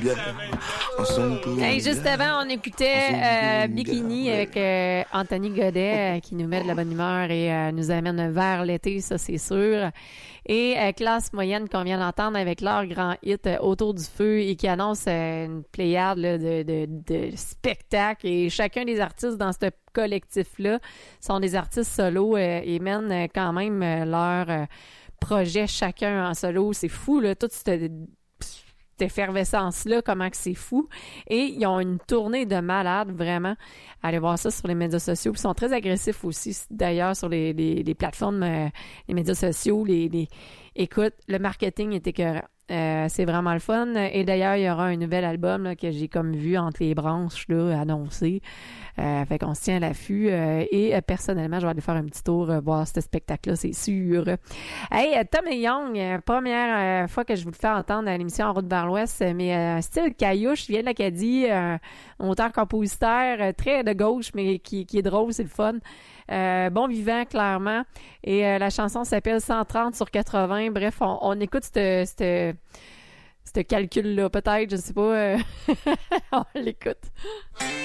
Hey, juste avant, on écoutait Bikini avec Anthony Godet qui nous met de la bonne humeur et nous amène vers l'été, ça c'est sûr. Et Classe Moyenne qu'on vient d'entendre avec leur grand hit Autour du feu et qui annonce une pléiade là, de spectacles. Et chacun des artistes dans ce collectif-là sont des artistes solos et mènent quand même leur projet chacun en solo. C'est fou, là, toute cette effervescence-là, comment que c'est fou. Et ils ont une tournée de malades, vraiment. Allez voir ça sur les médias sociaux. Ils sont très agressifs aussi, d'ailleurs, sur les plateformes, les médias sociaux. Écoute, le marketing est écœurant. C'est vraiment le fun. Et d'ailleurs, il y aura un nouvel album là, que j'ai comme vu entre les branches là, annoncé. Fait qu'on se tient à l'affût. Et personnellement, je vais aller faire un petit tour voir ce spectacle-là, c'est sûr. Hey, Tom et Young, première fois que je vous le fais entendre à l'émission En route vers l'Ouest, mais style Caillouche, vient de l'Acadie, auteur-compositeur, très de gauche, mais qui est drôle, c'est le fun. Bon vivant, clairement. Et la chanson s'appelle 130 sur 80. Bref, on écoute ce calcul-là, peut-être, je sais pas. On l'écoute.